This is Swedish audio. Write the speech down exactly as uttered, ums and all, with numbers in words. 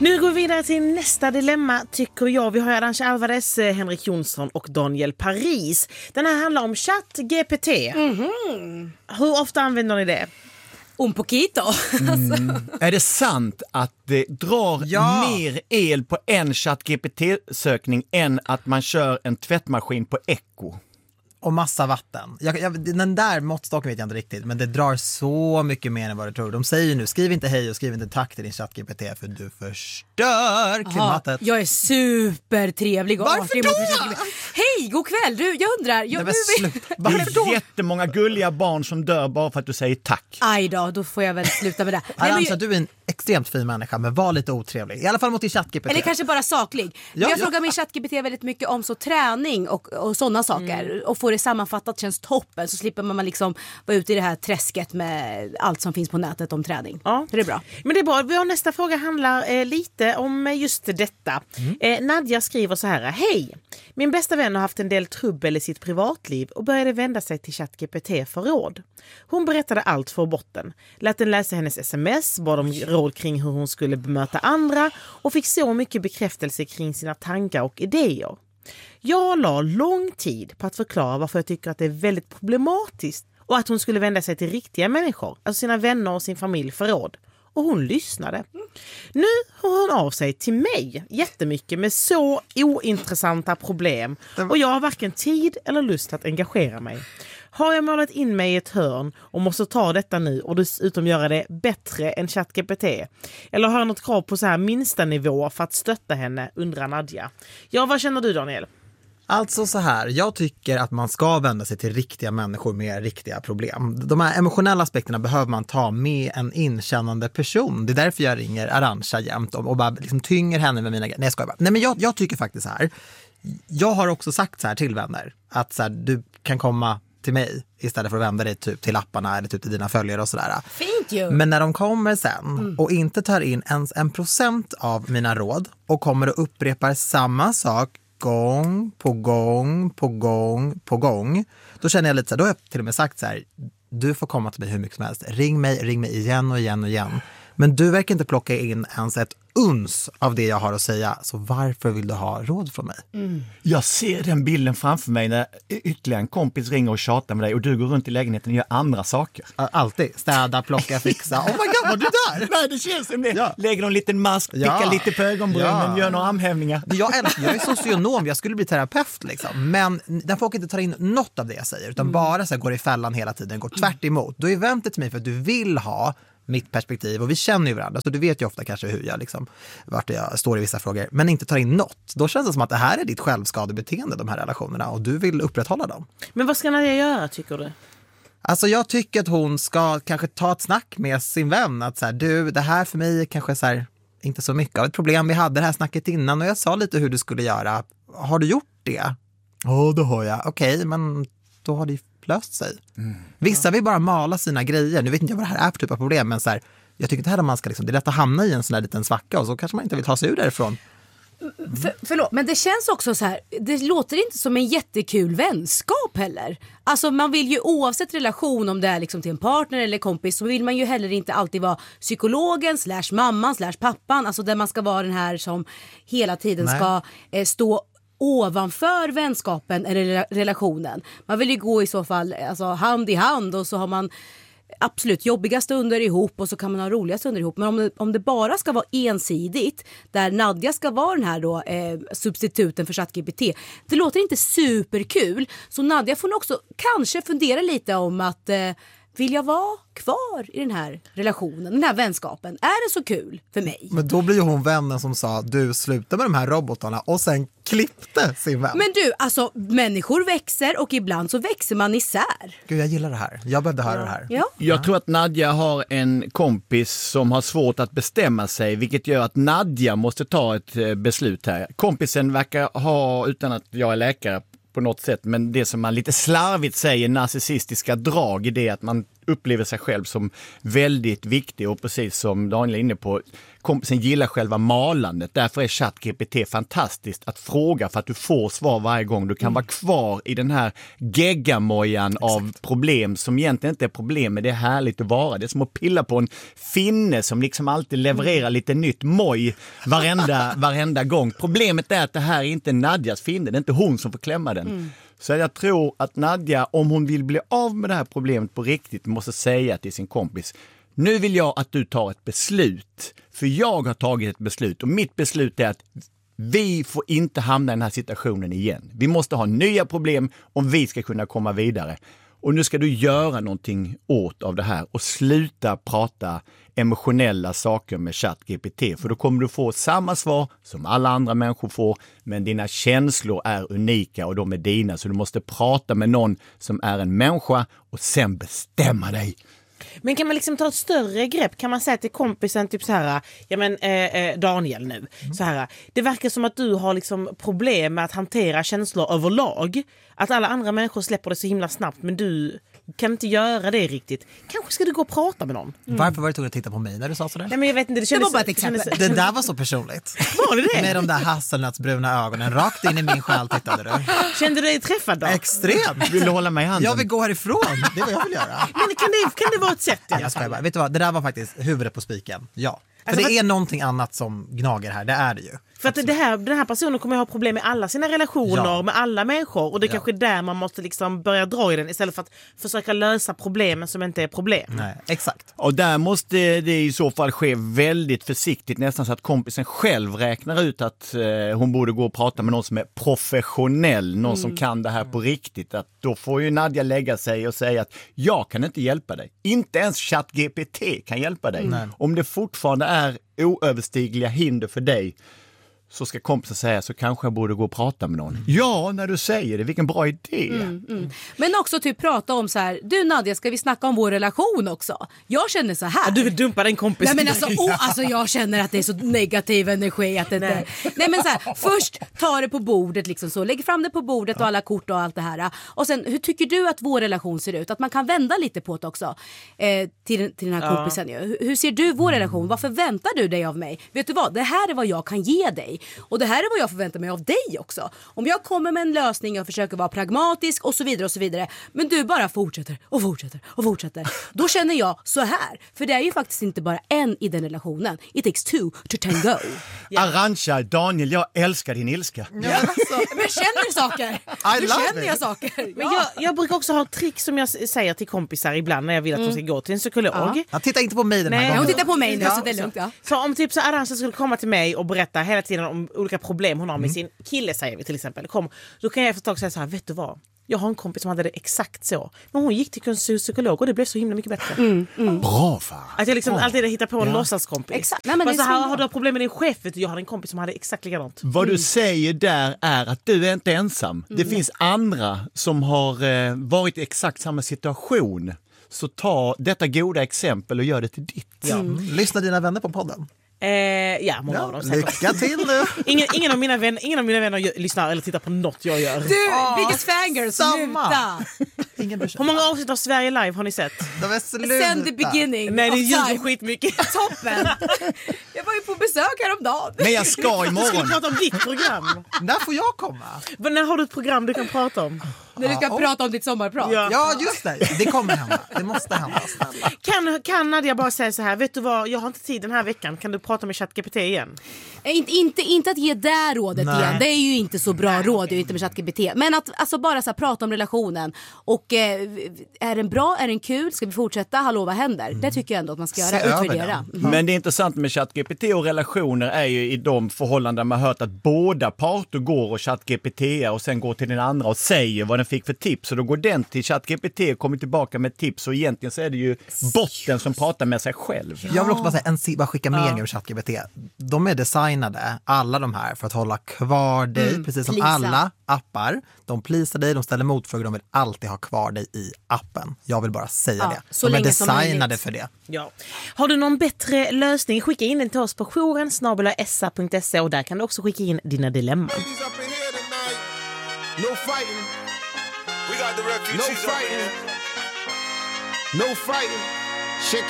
Nu går vi vidare till nästa dilemma, tycker jag. Vi har Arantxa Alvarez, Henrik Jonsson och Daniel Paris. Den här handlar om ChatGPT. Mm-hmm. Hur ofta använder ni det? Un poquito. Mm. Är det sant att det drar Ja. mer el på en ChatGPT-sökning än att man kör en tvättmaskin på Echo? Och massa vatten. Jag, jag, den där måttstocken vet jag inte riktigt, men det drar så mycket mer än vad du tror. De säger ju nu, skriv inte hej och skriv inte tack till din ChatGPT för du förstör klimatet. Aha, jag är supertrevlig och Varför artig då? mot min ChatGPT. Hej, god kväll. Du, jag undrar. Jag, Nej, nu men vill... sluta. Det Varför då? är jättemånga gulliga barn som dör bara för att du säger tack. Aj då, då får jag väl sluta med det. Nej, men Arantxa, jag... du är en extremt fin människa, men var lite otrevlig. I alla fall mot din ChatGPT. Eller kanske bara saklig. Men Ja, jag ja. frågar min ChatGPT väldigt mycket om så träning och, och sådana saker. Mm. Och får det sammanfattat känns toppen. Så slipper man liksom vara ute i det här träsket med allt som finns på nätet om träning. Ja. Så det är bra. Men det är bra. Vår nästa fråga handlar eh, lite om eh, just detta. Mm. Eh, Nadja skriver så här. Hej! Min bästa vän har haft en del trubbel i sitt privatliv och började vända sig till ChatGPT för råd. Hon berättade allt för botten. Lät den läsa hennes sms, bad om råd kring hur hon skulle bemöta andra och fick så mycket bekräftelse kring sina tankar och idéer. Jag la lång tid på att förklara varför jag tycker att det är väldigt problematiskt och att hon skulle vända sig till riktiga människor, alltså sina vänner och sin familj för råd. Och hon lyssnade. Nu hör hon av sig till mig jättemycket med så ointressanta problem och jag har varken tid eller lust att engagera mig. Har jag målat in mig i ett hörn och måste ta detta nu och dessutom göra det bättre än ChatGPT? Eller har jag något krav på så här minsta nivå för att stötta henne, undrar Nadja. Ja, vad känner du, Daniel? Alltså så här, jag tycker att man ska vända sig till riktiga människor med riktiga problem. De här emotionella aspekterna behöver man ta med en inkännande person. Det är därför jag ringer Arantxa jämt och, och bara liksom tynger henne med mina grejer. Nej, jag skojar bara. Nej, men jag, jag tycker faktiskt så här. Jag har också sagt så här till vänner att så här, du kan komma till mig istället för att vända dig typ till apparna eller typ till dina följare och sådär. Fint ju. Men när de kommer sen mm. och inte tar in ens en procent av mina råd och kommer och upprepar samma sak gång på gång på gång på gång, då känner jag lite så här, då har jag till och med sagt så här, du får komma till mig hur mycket som helst. Ring mig, ring mig igen och igen och igen. Men du verkar inte plocka in ens ett uns av det jag har att säga. Så varför vill du ha råd från mig? Mm. Jag ser den bilden framför mig när ytterligare en kompis ringer och tjatar med dig och du går runt i lägenheten och gör andra saker. Alltid. Städa, plocka, fixa. Oh my god, var du där? Nej, det känns som det. Ja. Lägger en liten mask, Ja. pickar lite på ögonbrynen, Ja. gör några armhävningar. Jag, älskar, jag är socionom, jag skulle bli terapeut liksom. Men när folk inte tar in något av det jag säger utan bara så här, går i fällan hela tiden, går tvärt emot, då är väntet till mig för att du vill ha mitt perspektiv och vi känner ju varandra så du vet ju ofta kanske hur jag liksom, vart jag står i vissa frågor, men inte tar in något. Då känns det som att det här är ditt självskadebeteende, de här relationerna, och du vill upprätthålla dem. Men vad ska Nadja göra, tycker du? Alltså jag tycker att hon ska kanske ta ett snack med sin vän att så här, du, det här för mig är kanske så här, inte så mycket av ett problem. Vi hade det här snacket innan och jag sa lite hur du skulle göra. Har du gjort det? Ja, det har jag. Okej, okay, men då har det löst sig. Mm. Vissa vill bara mala sina grejer. Nu vet inte jag vad det här är för typ av problem, men så här, jag tycker inte här man ska liksom, det är lätt att hamna i en sån här liten svacka och så kanske man inte vill ta sig ur därifrån. Mm. För, förlåt, men det känns också så här, det låter inte som en jättekul vänskap heller. Alltså man vill ju oavsett relation, om det är liksom till en partner eller kompis, så vill man ju heller inte alltid vara psykologen slash mamman slash pappan, alltså där man ska vara den här som hela tiden Nej. ska eh, stå ovanför vänskapen eller relationen. Man vill ju gå i så fall alltså, hand i hand, och så har man absolut jobbiga stunder ihop och så kan man ha roliga stunder ihop. Men om det, om det bara ska vara ensidigt, där Nadja ska vara den här då, eh, substituten för ChatGPT, det låter inte superkul. Så Nadja får nog också kanske fundera lite om att eh, vill jag vara kvar i den här relationen, den här vänskapen? Är det så kul för mig? Men då blir ju hon vännen som sa, du slutar med de här robotarna, och sen klippte sin vän. Men du, alltså människor växer och ibland så växer man isär. Gud, jag gillar det här. Jag behövde höra ja. det här. Ja. Jag tror att Nadja har en kompis som har svårt att bestämma sig, vilket gör att Nadja måste ta ett beslut här. Kompisen verkar ha, utan att jag är läkare på något sätt, men det som man lite slarvigt säger narcissistiska drag i det att man upplever sig själv som väldigt viktig och precis som Daniel är inne på, kompisen gillar själva malandet. Därför är ChatGPT fantastiskt att fråga för att du får svar varje gång. Du kan mm. vara kvar i den här geggamojan av problem som egentligen inte är problem, men det är härligt att vara. Det är som att pilla på en finne som liksom alltid levererar lite nytt moj varenda, varenda gång. Problemet är att det här är inte Nadjas finne, det är inte hon som får klämma den. Mm. Så jag tror att Nadja, om hon vill bli av med det här problemet på riktigt, måste säga till sin kompis: nu vill jag att du tar ett beslut. För jag har tagit ett beslut och mitt beslut är att vi får inte hamna i den här situationen igen. Vi måste ha nya problem om vi ska kunna komma vidare. Och nu ska du göra någonting åt av det här och sluta prata emotionella saker med ChatGPT. För då kommer du få samma svar som alla andra människor får, men dina känslor är unika och de är dina. Så du måste prata med någon som är en människa och sen bestämma dig. Men kan man liksom ta ett större grepp? Kan man säga till kompisen typ så här, ja men eh, Daniel nu, mm. så här, det verkar som att du har liksom problem med att hantera känslor överlag. Att alla andra människor släpper det så himla snabbt, men du kan inte göra det riktigt. Kanske ska du gå och prata med någon. Mm. Varför var du tvungen att titta på mig när du sa sådär? Nej, men jag vet inte, det, kändes, det var bara ett exempel. Kändes, det där var så personligt. Var det det? Med de där hasselnötsbruna ögonen rakt in i min själ tittade du. Kände du dig träffad då? Extremt. Vill du hålla mig i handen? Jag vill gå härifrån. Det är vad jag vill göra. Men kan det, kan det vara ett sätt? Jag skojar bara. Vet du vad, det där var faktiskt huvudet på spiken. Ja. För alltså, det är någonting annat som gnager här, det är det ju. För att det här, den här personen kommer ha problem med alla sina relationer, ja. med alla människor. Och det är ja. kanske där man måste liksom börja dra i den istället för att försöka lösa problemen som inte är problem. Nej, exakt. Och där måste det i så fall ske väldigt försiktigt, nästan så att kompisen själv räknar ut att eh, hon borde gå och prata med någon som är professionell, någon mm. som kan det här på riktigt. Att då får ju Nadja lägga sig och säga att jag kan inte hjälpa dig. Inte ens ChatGPT kan hjälpa dig. Mm. Om det fortfarande är oöverstigliga hinder för dig, så ska kompisen säga så kanske jag borde gå och prata med någon. Ja, när du säger det, vilken bra idé. Mm, mm. Men också typ prata om så här, du Nadja, ska vi snacka om vår relation också? Jag känner så här. Ja, du vill dumpa din kompis. Nej men alltså, oh, alltså jag känner att det är så negativ energi att det inte... Nej. Nej men så här, först ta det på bordet liksom så, lägg fram det på bordet och alla kort och allt det här. Och sen, hur tycker du att vår relation ser ut? Att man kan vända lite på det också eh, till, till den här kompisen ju. Hur, hur ser du vår relation? Vad förväntar du dig av mig? Vet du vad, det här är vad jag kan ge dig. Och det här är vad jag förväntar mig av dig också. Om jag kommer med en lösning och försöker vara pragmatisk och så vidare och så vidare, men du bara fortsätter och fortsätter och fortsätter, då känner jag så här. För det är ju faktiskt inte bara en i den relationen. It takes two to tango. Yeah. Arantxa, Daniel, jag älskar din ilska. Ja, alltså, men jag känner saker. Nu känner jag saker. Ja. Men jag, jag brukar också ha ett trick som jag säger till kompisar ibland när jag vill att de ska gå till en psykolog. Ja. Ja, titta inte på mig den här Nej, gången. Hon tittar på mig nu, ja, så det är lugnt. Ja. Så om typ så Arantxa skulle komma till mig och berätta hela tiden om olika problem hon har med mm. sin kille, säger vi till exempel. Kom, då kan jag efter ett tag säga så här, vet du vad? Jag har en kompis som hade det exakt så. Men hon gick till en psykolog och det blev så himla mycket bättre. Mm, mm. Bra fan. Att jag liksom oh. alltid hittar på en ja. låtsaskompis. Exakt. Nej, men det så här, har du problem med din chef? Vet du, jag har en kompis som hade exakt likadant. Vad du säger där är att du är inte ensam. Mm. Det finns andra som har eh, varit i exakt samma situation. Så ta detta goda exempel och gör det till ditt. Ja. Mm. Lyssna dina vänner på podden. Eh, ja, många ja, av dem. Lycka till nu! ingen, ingen, av mina vänner, ingen av mina vänner gör, lyssnar eller tittar på något jag gör. Du, oh, vilket fangirl, sluta! Hur många avsnitt av Sverige Live har ni sett? De är sluta. Sen the beginning. Nej, det ljuger skitmycket. Toppen! Jag var ju på besök häromdagen. Men jag ska imorgon. Du ska prata om ditt program. När får jag komma? Men när har du ett program du kan prata om? När du ska ja, prata om ditt sommarprat. Ja. ja, just det. Det kommer hända. Det måste hända. Kan, kan Nadja bara säga så här, vet du vad, jag har inte tid den här veckan. Kan du prata med ChatGPT igen? Inte, inte, inte att ge det rådet Nej. igen. Det är ju inte så bra råd, inte med ChatGPT. Men att alltså, bara så här, prata om relationen. Och eh, är den bra, är den kul? Ska vi fortsätta? Hallå, vad händer? Mm. Det tycker jag ändå att man ska göra. Utvärdera. Mm. Men det är intressant med ChatGPT och relationer är ju i de förhållanden man har hört att båda parter går och ChatGPT och sen går till den andra och säger vad den fick för tips. Och då går den till ChatGPT och kommer tillbaka med tips. Och egentligen så är det ju botten som pratar med sig själv. Ja. Jag vill också bara säga, en, bara skicka med ja. ChatGPT. De är designade, alla de här, för att hålla kvar dig, mm, precis som plisa. alla appar. De plisar dig, de ställer motfrågor, de vill alltid ha kvar dig i appen. Jag vill bara säga ja, det. De är designade för det. Ja. Har du någon bättre lösning, skicka in den till oss på jouren snabel-a s a punkt se och där kan du också skicka in dina dilemman. No fighting. We got the refugees. No fighting. No fighting. Check